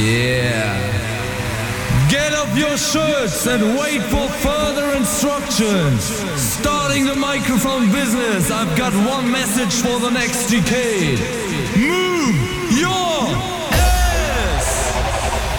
Yeah. Get up your shirts and wait for further instructions. Starting the microphone business, I've got one message for the next decade. Move!